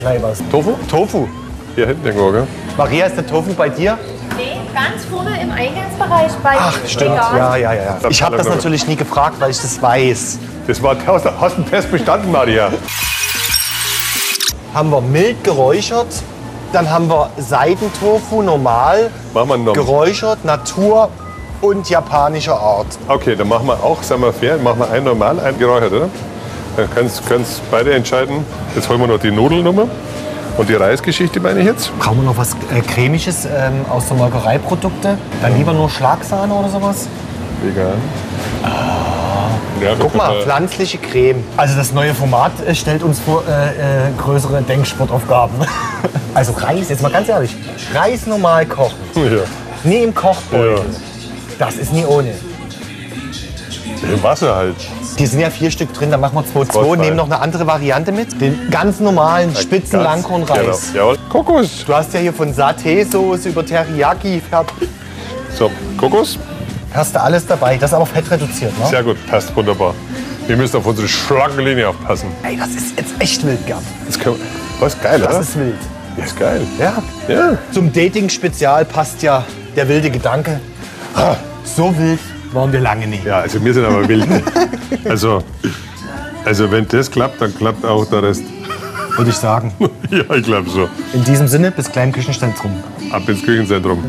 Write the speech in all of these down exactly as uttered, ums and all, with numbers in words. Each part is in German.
Nein, was? Tofu? Tofu. Hier hinten irgendwo, gell? Maria, ist der Tofu bei dir? Nee, ganz vorne im Eingangsbereich bei Ach, stimmt. Vegan. Ja, ja, ja. Ich habe das natürlich nie gefragt, weil ich das weiß. Das war, hast, hast einen Test bestanden, Maria. Haben wir mild geräuchert, dann haben wir Seidentofu normal, Machen wir noch. geräuchert, Natur und japanischer Art. Okay, dann machen wir auch, sagen wir fair, machen wir einen normal, einen geräuchert, oder? Dann können es beide entscheiden. Jetzt holen wir noch die Nudelnummer und die Reisgeschichte, meine ich jetzt. Brauchen wir noch was äh, Cremiges ähm, aus der Molkereiprodukte? Dann lieber nur Schlagsahne oder sowas? Vegan. Ja, Guck mal, pflanzliche Creme. Also das neue Format äh, stellt uns vor äh, äh, größere Denksportaufgaben. Also Reis, jetzt mal ganz ehrlich, Reis normal kochen. Ja. Nie im Kochbeutel. Ja. Das ist nie ohne. Im Wasser halt. Die sind ja vier Stück drin, dann machen wir zwei, Zwei, zwei, zwei. nehmen noch eine andere Variante mit. Den ganz normalen spitzen Ganz- Langkornreis. Genau. Jawohl. Kokos. Du hast ja hier von Saté-Soße über Teriyaki, fertig. So, Kokos. Hast du alles dabei. Das ist aber fett reduziert, ne? Sehr gut, passt wunderbar. Wir müssen auf unsere schlanke Linie aufpassen. Ey, das ist jetzt echt wild, Gerd. Das, können wir, das ist geil, Das oder? ist wild. Ja, ist geil. Ja. Ja. Zum Dating-Spezial passt ja der wilde Gedanke. Ah, so wild waren wir lange nicht. Ja, also wir sind aber wild. Also, also wenn das klappt, dann klappt auch der Rest. Würde ich sagen. Ja, ich glaube so. In diesem Sinne, bis gleich im Küchenzentrum. Ab ins Küchenzentrum.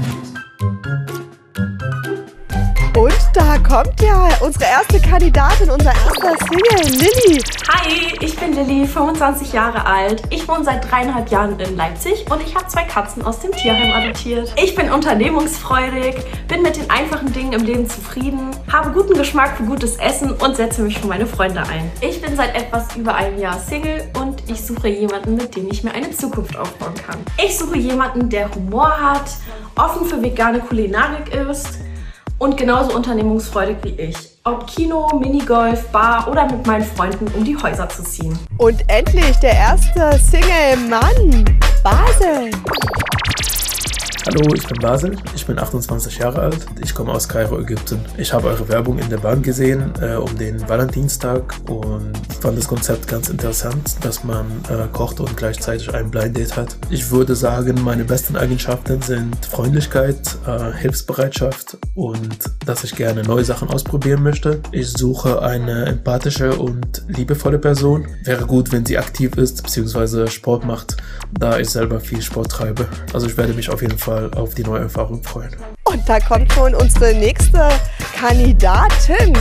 Und da kommt ja unsere erste Kandidatin, unser erster Single, Lilly. Hi, ich bin Lilly, fünfundzwanzig Jahre alt. Ich wohne seit dreieinhalb Jahren in Leipzig und ich habe zwei Katzen aus dem Tierheim adoptiert. Ich bin unternehmungsfreudig, bin mit den einfachen Dingen im Leben zufrieden, habe guten Geschmack für gutes Essen und setze mich für meine Freunde ein. Ich bin seit etwas über einem Jahr Single und ich suche jemanden, mit dem ich mir eine Zukunft aufbauen kann. Ich suche jemanden, der Humor hat, offen für vegane Kulinarik ist und genauso unternehmungsfreudig wie ich. Ob Kino, Minigolf, Bar oder mit meinen Freunden um die Häuser zu ziehen. Und endlich der erste Single-Mann, Basel. Hallo, ich bin Basel, ich bin achtundzwanzig Jahre alt, ich komme aus Kairo, Ägypten. Ich habe eure Werbung in der Bahn gesehen äh, um den Valentinstag und fand das Konzept ganz interessant, dass man äh, kocht und gleichzeitig ein Blind Date hat. Ich würde sagen, meine besten Eigenschaften sind Freundlichkeit, äh, Hilfsbereitschaft und dass ich gerne neue Sachen ausprobieren möchte. Ich suche eine empathische und liebevolle Person. Wäre gut, wenn sie aktiv ist bzw. Sport macht, da ich selber viel Sport treibe. Also ich werde mich auf jeden Fall auf die neue Erfahrung freuen. Und da kommt schon unsere nächste Kandidatin.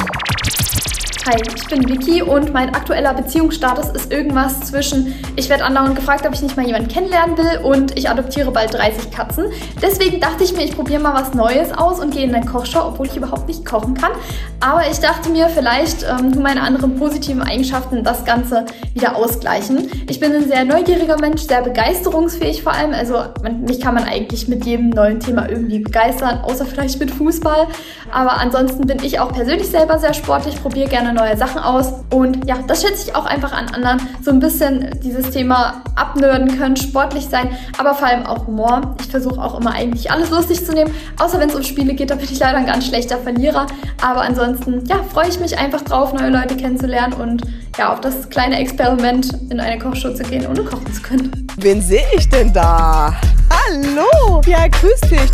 Hi, ich bin Vicky und mein aktueller Beziehungsstatus ist irgendwas zwischen ich werde andauernd gefragt, ob ich nicht mal jemanden kennenlernen will und ich adoptiere bald dreißig Katzen. Deswegen dachte ich mir, ich probiere mal was Neues aus und gehe in eine Kochshow, obwohl ich überhaupt nicht kochen kann. Aber ich dachte mir, vielleicht ähm, tun meine anderen positiven Eigenschaften das Ganze wieder ausgleichen. Ich bin ein sehr neugieriger Mensch, sehr begeisterungsfähig vor allem. Also man, mich kann man eigentlich mit jedem neuen Thema irgendwie begeistern, außer vielleicht mit Fußball. Aber ansonsten bin ich auch persönlich selber sehr sportlich, probiere gerne neue Sachen aus und ja, das schätze ich auch einfach an anderen. So ein bisschen dieses Thema abnörden können, sportlich sein, aber vor allem auch Humor. Ich versuche auch immer eigentlich alles lustig zu nehmen, außer wenn es um Spiele geht, da bin ich leider ein ganz schlechter Verlierer. Aber ansonsten, ja, freue ich mich einfach drauf, neue Leute kennenzulernen und ja, auf das kleine Experiment in eine Kochshow zu gehen, ohne kochen zu können. Wen sehe ich denn da? Hallo, ja, grüß dich.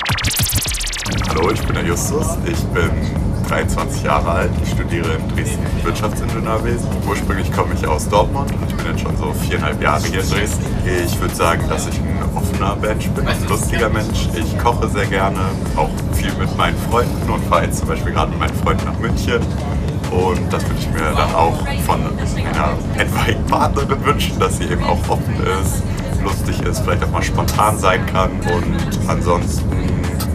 Hallo, ich bin der Justus. Ich bin dreiundzwanzig Jahre alt. Ich studiere in Dresden Wirtschaftsingenieurwesen. Ursprünglich komme ich aus Dortmund und ich bin jetzt schon so viereinhalb Jahre hier in Dresden. Ich würde sagen, dass ich ein offener Mensch bin, ein lustiger Mensch. Ich koche sehr gerne, auch viel mit meinen Freunden und fahre jetzt zum Beispiel gerade mit meinen Freunden nach München. Und das würde ich mir dann auch von einer etwaigen Partnerin wünschen, dass sie eben auch offen ist, lustig ist, vielleicht auch mal spontan sein kann und ansonsten...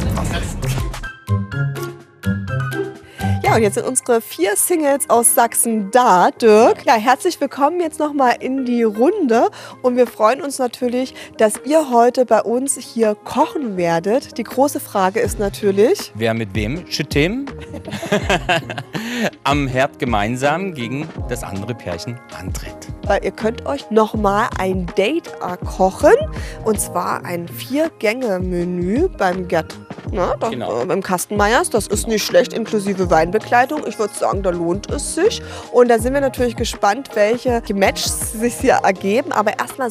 Ja, und jetzt sind unsere vier Singles aus Sachsen da. Dirk, ja, herzlich willkommen jetzt nochmal in die Runde. Und wir freuen uns natürlich, dass ihr heute bei uns hier kochen werdet. Die große Frage ist natürlich... Wer mit wem? Schüttem. Am Herd gemeinsam gegen das andere Pärchen antritt. Weil ihr könnt euch nochmal ein Date kochen. Und zwar ein Vier-Gänge-Menü beim Gerd Ne? Das, Genau. äh, Im Kastenmeyers, das ist nicht schlecht, inklusive Weinbegleitung. Ich würde sagen, da lohnt es sich. Und da sind wir natürlich gespannt, welche Matches sich hier ergeben. Aber erstmal